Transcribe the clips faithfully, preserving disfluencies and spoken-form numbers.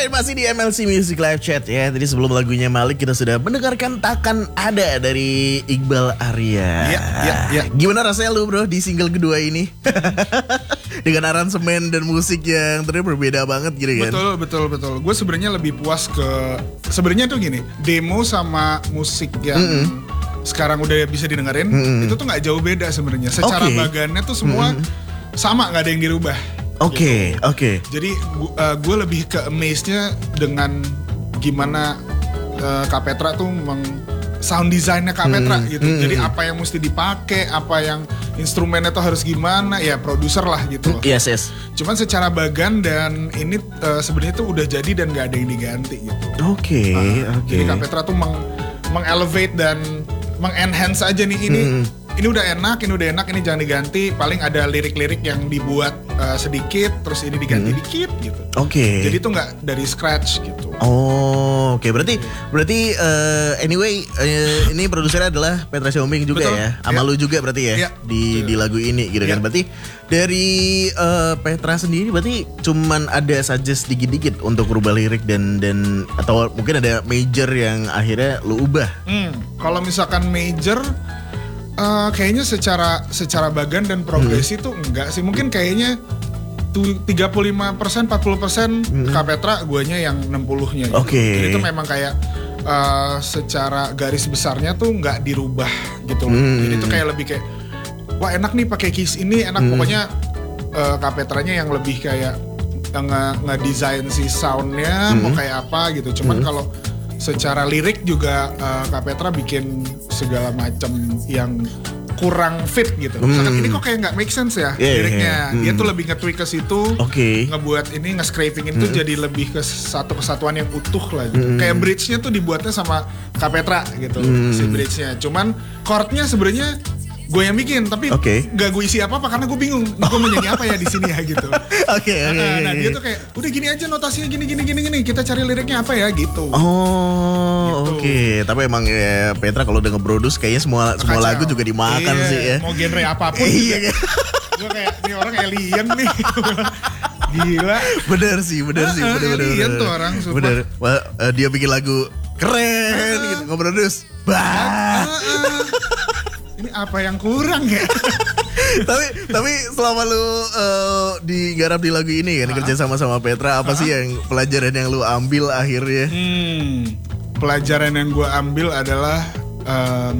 Alright, masih di M L C Music Live Chat ya. Tadi sebelum lagunya Malik kita sudah mendengarkan Takkan Ada dari Iqbal Arya. Iya, iya, iya. Gimana rasanya lu bro di single kedua ini? Dengan aransemen dan musik yang ternyata berbeda banget gitu kan? Betul, betul, betul. Gue sebenarnya lebih puas ke sebenarnya tuh gini, demo sama musik yang mm-hmm. sekarang udah bisa didengerin, mm-hmm. itu tuh nggak jauh beda sebenarnya. Secara okay. bagannya tuh semua mm-hmm. sama, nggak ada yang dirubah. Oke, okay, gitu. oke. Okay. Jadi uh, gue lebih ke amaze-nya dengan gimana uh, Kak Petra tuh meng sound design-nya Kak Petra hmm, gitu. Hmm, Jadi apa yang mesti dipakai, apa yang instrumennya tuh harus gimana, ya produser lah gitu. Yes, yes. Cuman secara bagan dan ini uh, sebenarnya tuh udah jadi dan nggak ada yang diganti gitu. Oke, okay, uh, oke. Okay. Jadi Kak Petra tuh meng mengelevate dan mengenhance aja nih ini. Hmm. Ini udah enak, ini udah enak, ini jangan diganti. Paling ada lirik-lirik yang dibuat uh, sedikit, terus ini diganti hmm. dikit gitu. Oke. Okay. Jadi itu nggak dari scratch gitu. Oh, oke. Okay. Berarti, berarti uh, anyway uh, ini produsernya adalah Petra Sihombing juga. Betul. Ya. Sama ya. Lu juga berarti ya, ya. di di lagu ini gitu ya. Kan. Berarti dari uh, Petra sendiri berarti cuman ada suggest dikit-dikit untuk rubah lirik dan dan atau mungkin ada major yang akhirnya lu ubah. Hmm. Kalau misalkan major Uh, kayaknya secara secara bagan dan progresi hmm. tuh enggak sih, mungkin kayaknya tuh tiga puluh lima persen empat puluh persen hmm. Kak Petra, guanya yang enam puluh-nya gitu. Oke. Okay. Jadi itu memang kayak uh, secara garis besarnya tuh enggak dirubah gitu loh. Hmm. Jadi itu kayak lebih kayak wah enak nih pakai keys ini, enak hmm. pokoknya uh, Kak Petranya yang lebih kayak nge-design si soundnya hmm. mau kayak apa gitu. Cuman hmm. kalau secara lirik juga uh, Kak Petra bikin segala macam yang kurang fit gitu. Misalkan hmm. ini kok kayak nggak make sense ya yeah, liriknya. Yeah. Hmm. Dia tuh lebih nge-tweak ke situ, okay. ngebuat ini nge-scraping itu hmm. jadi lebih ke satu kesatuan yang utuh lah gitu. Hmm. Kayak bridge-nya tuh dibuatnya sama Kak Petra gitu, hmm. si bridge-nya. Cuman chord-nya sebenarnya gue yang bikin, tapi okay. gak gue isi apa-apa karena gue bingung gue mau nyanyi apa ya di sini ya gitu. Oke, okay, oke. Okay, nah, okay. Dia tuh kayak udah gini aja notasinya gini gini gini gini. Kita cari liriknya apa ya gitu. Oh, gitu. Oke. Okay. Tapi emang ya, Petra kalau udah nge-produce kayaknya semua Kacau. semua lagu juga dimakan iya, sih ya. Mau genre apapun. Iya. Gue kayak ini orang alien nih. Gila. Bener sih, bener sih, bener bener. Alien tuh orang. Super. Bener. Well, uh, dia bikin lagu keren uh, gitu, nge-produce. Bah. Uh, uh. Ini apa yang kurang ya? tapi tapi selama lu uh, digarap di lagu ini kan, uh-huh. kerja sama sama Petra, apa uh-huh. sih yang pelajaran yang lu ambil akhirnya? Hmm, pelajaran yang gue ambil adalah um,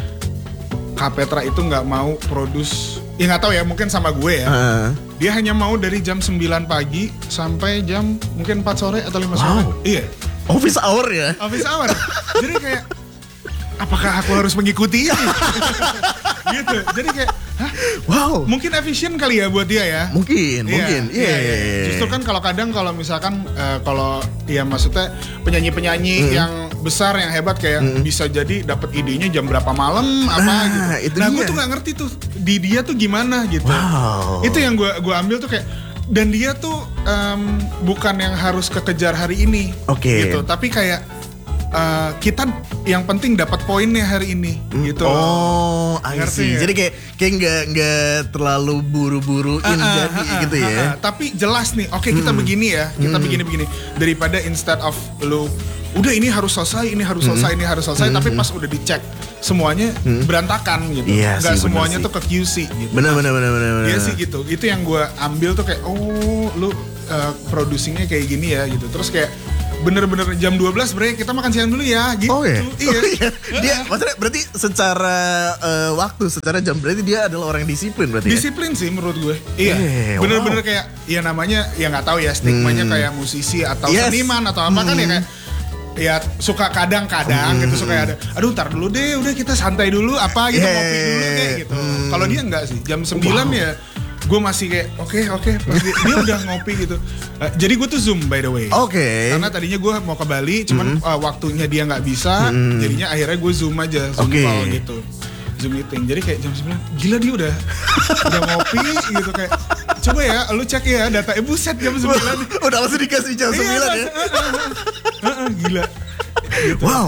Kak Petra itu nggak mau produce, ya nggak tahu ya, mungkin sama gue ya. Uh-huh. Dia hanya mau dari jam sembilan pagi sampai jam mungkin empat sore atau lima sore. Wow. Iya. Office hour ya? Office hour. Jadi kayak apakah aku harus mengikuti ini? Gitu. Jadi kayak, hah? Wow. Mungkin efisien kali ya buat dia ya? Mungkin, yeah, mungkin. Iya. Yeah. Yeah, yeah. Justru kan kalau kadang kalau misalkan uh, kalau ya maksudnya penyanyi-penyanyi mm. yang besar yang hebat kayak mm. bisa jadi dapat idenya jam berapa malam apa nah, gitu. Itu nah, gue tuh nggak ngerti tuh di dia tuh gimana gitu. Wow. Itu yang gue gue ambil tuh kayak, dan dia tuh um, bukan yang harus kekejar hari ini. Oke. Okay. Gitu, tapi kayak Uh, kita yang penting dapat poinnya hari ini gitu. Oh, I see. Jadi kayak kayak nggak nggak terlalu buru-buruin uh, uh, jadi uh, uh, gitu ya. Uh, uh. Tapi jelas nih, oke okay, kita hmm. begini ya, kita hmm. begini-begini daripada instead of lu udah ini harus selesai, ini harus selesai, hmm. ini harus selesai, hmm. tapi pas udah dicek semuanya hmm. berantakan gitu. Iya, nggak sih, semuanya sih. tuh ke Q C gitu. Benar benar benar benar. Iya sih gitu. Itu yang gue ambil tuh kayak oh lu uh, producingnya kayak gini ya gitu. Terus kayak bener-bener jam dua belas break, kita makan siang dulu ya gitu. Oh iya? Iya. Oh, iya. Dia maksudnya berarti secara uh, waktu, secara jam berarti dia adalah orang yang disiplin berarti disiplin ya? Sih menurut gue. Iya. Eh, bener-bener wow. Kayak ya namanya ya gak tahu ya stigmanya hmm. kayak musisi atau yes. seniman atau apa hmm. kan ya kayak ya suka kadang-kadang hmm. gitu suka ada aduh ntar dulu deh udah kita santai dulu apa gitu yeah. ngopi dulu kayak gitu. Hmm. Kalau dia enggak sih jam sembilan wow. ya gue masih kayak oke okay, oke okay. Dia udah ngopi gitu. Uh, jadi gue tuh Zoom by the way. Oke. Okay. Karena tadinya gue mau ke Bali, cuman mm-hmm. uh, waktunya dia nggak bisa, mm-hmm. jadinya akhirnya gue Zoom aja, Zoom okay. call gitu, Zoom meeting. Jadi kayak jam sembilan, gila dia udah udah ngopi gitu kayak. Coba ya, lu cek ya data, eh buset jam sembilan. Udah langsung dikasih jam sembilan ya. Uh, uh, uh, uh, gila. Gitu. Wow.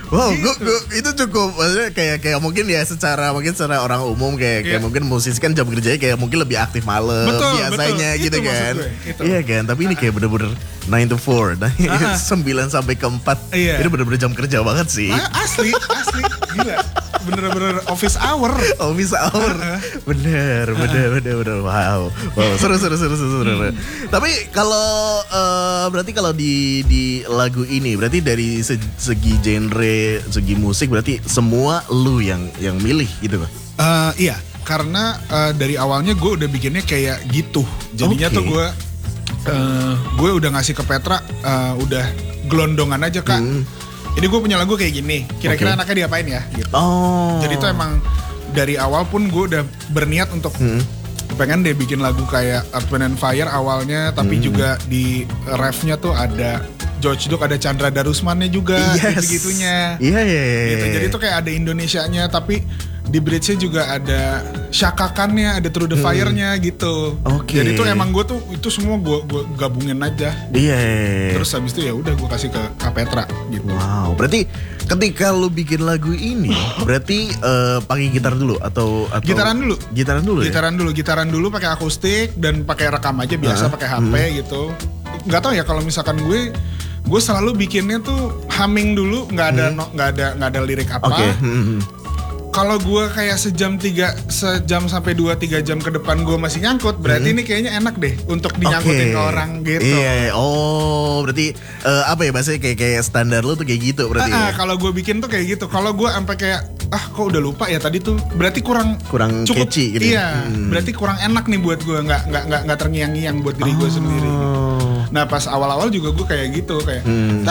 Wow, gitu. gua, gua, itu cukup maksudnya kayak kayak mungkin ya secara mungkin secara orang umum kayak yeah. kayak mungkin musisi kan jam kerjanya kayak mungkin lebih aktif malam betul, biasanya betul. gitu itu kan. Iya kan, tapi ini kayak bener-bener nine to four, nah, uh-huh. sembilan sampai ke empat. Iya. Ini bener-bener jam kerja banget sih. Nah, asli, asli, gila. Bener-bener office hour. Office hour. Bener, bener, bener, bener. Wow, wow, seru, seru, seru, seru. seru. Hmm. Tapi kalau uh, berarti kalau di di lagu ini berarti dari segi genre, segi musik berarti semua lu yang yang milih gitu kan? Uh, iya, karena uh, dari awalnya gue udah bikinnya kayak gitu. Jadinya okay. tuh gue uh, gue udah ngasih ke Petra, uh, udah gelondongan aja kak. Hmm. Ini gue punya lagu kayak gini, kira-kira okay. anaknya diapain ya gitu. Oh. Jadi itu emang dari awal pun gue udah berniat untuk hmm. pengen deh bikin lagu kayak Earth, Wind and Fire awalnya, tapi hmm. juga di refnya tuh ada George Duke, ada Chandra Darusmannya juga, yes. gitu-gitunya. Iya, yeah, iya, yeah, gitu. yeah. Jadi tuh kayak ada Indonesianya, tapi di bridge-nya juga ada Shakakannya, ada Through the hmm. Fire-nya gitu. Oke. Okay. Jadi tuh emang gue tuh itu semua gue gue gabungin aja. Iya. Yeah. Terus habis itu ya udah gue kasih ke Kak Petra gitu. Wow, berarti ketika lu bikin lagu ini, berarti uh, pakai gitar dulu atau, atau gitaran dulu. Gitaran dulu. Gitaran ya? dulu, gitaran dulu pakai akustik dan pakai rekam aja biasa, uh, pakai H P hmm. gitu. Nggak tahu ya kalau misalkan gue gue selalu bikinnya tuh humming dulu, nggak ada hmm. no, nggak ada nggak ada lirik apa. Okay. Hmm. Kalau gue kayak sejam tiga sejam sampai dua tiga jam ke depan gue masih nyangkut, berarti hmm. ini kayaknya enak deh untuk dinyangkutin okay. ke orang gitu. Iya, oh berarti uh, apa ya bahasanya kayak kayak standar lu tuh kayak gitu berarti. Ah, ya? Kalau gue bikin tuh kayak gitu. Kalau gue sampai kayak ah kok udah lupa ya tadi tuh, berarti kurang kurang cukup, catchy gitu. Iya, hmm. berarti kurang enak nih buat gue, nggak nggak nggak nggak terngiang-ngiang buat diri gue oh. sendiri. Gitu. Nah pas awal-awal juga gue kayak gitu kayak hmm.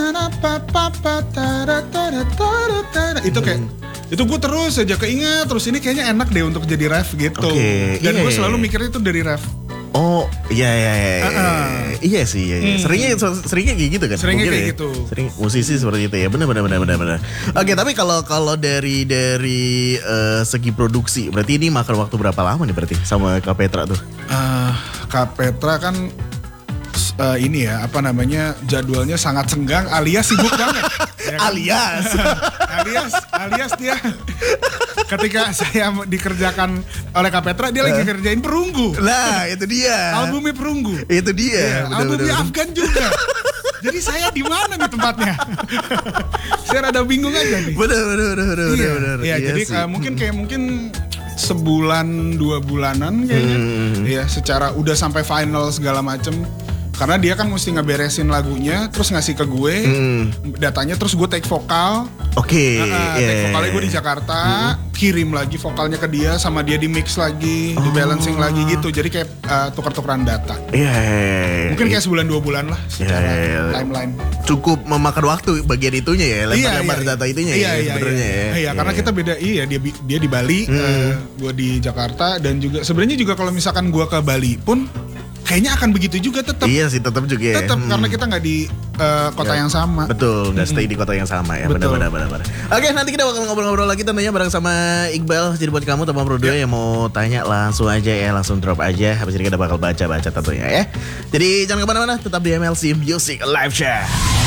itu kayak itu gue terus aja keinget terus ini kayaknya enak deh untuk jadi ref gitu. Okay. Dan yeah. gue selalu mikirnya itu dari ref. Oh iya iya iya uh-uh. iya sih iya, iya. Hmm. seringnya seringnya kayak gitu kan seringnya kayak ya? gitu sering musisi seperti itu ya benar benar benar benar benar. Oke okay, tapi kalau kalau dari dari uh, segi produksi berarti ini makan waktu berapa lama nih berarti sama Kak Petra tuh? Uh, Kak Petra kan uh, ini ya apa namanya jadwalnya sangat senggang alias sibuk banget. Ya kan? alias alias alias dia ketika saya dikerjakan oleh Kak Petra dia uh. lagi kerjain Perunggu. Nah itu dia albumnya Perunggu itu dia ya, albumnya bener, Afgan juga. Jadi saya di mana nih tempatnya? Saya rada bingung aja nih. Bener bener bener bener iya, bener. Iya, iya jadi uh, mungkin kayak mungkin sebulan dua bulanan kayaknya. Hmm. Ya secara udah sampai final segala macem. Karena dia kan mesti ngeberesin lagunya, terus ngasih ke gue hmm. datanya, terus gue take vokal. Oke. Okay, uh, yeah. Take vokalnya gue di Jakarta, hmm. kirim lagi vokalnya ke dia, sama dia di mix lagi, oh. di balancing lagi gitu. Jadi kayak uh, tukar-tukaran data. Iya. Yeah, yeah, yeah. Mungkin kayak sebulan dua bulan lah secara yeah, yeah, yeah. timeline. Cukup memakan waktu bagian itunya ya, lempar-lempar iya, data itunya iya, ya iya, sebenarnya iya. ya. Iya, karena kita beda. Iya, dia dia di Bali, hmm. uh, gue di Jakarta, dan juga sebenarnya juga kalau misalkan gue ke Bali pun kayaknya akan begitu juga tetap. Iya sih tetap juga ya. Tetap hmm. karena kita nggak di uh, kota ya, yang sama. Betul, nggak stay hmm. di kota yang sama ya. Benar-benar benar. Oke, nanti kita bakal ngobrol-ngobrol lagi tentunya bareng sama Iqbal. Jadi buat kamu teman Bro ya. yang mau tanya langsung aja ya, langsung drop aja. Habis ini kita bakal baca-baca tentunya ya. Jadi jangan kemana-mana, tetap di M L C Music Live Chat.